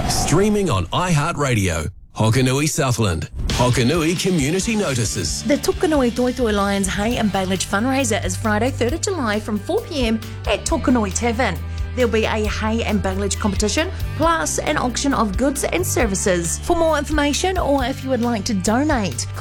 Streaming on iHeartRadio. Hokanui Southland. Hokanui Community Notices. The Tokanui Toitoi Lions Hay and Bailage fundraiser is Friday 3rd of July from 4 p.m. at Tokanui Tavern. There'll be a hay and bailage competition, plus an auction of goods and services. For more information, or if you would like to donate,